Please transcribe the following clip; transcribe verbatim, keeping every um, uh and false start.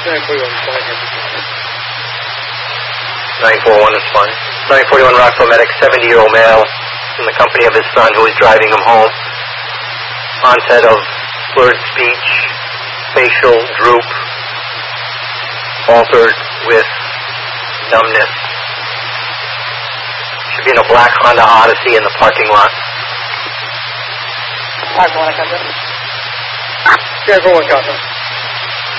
nine four one is fine. nine forty-one Rockville medic, seventy-year-old male in the company of his son who is driving him home. Onset of slurred speech, facial droop, altered with numbness. Should be in a black Honda Odyssey in the parking lot. Parking lot, I got that. Yeah, go on, Captain.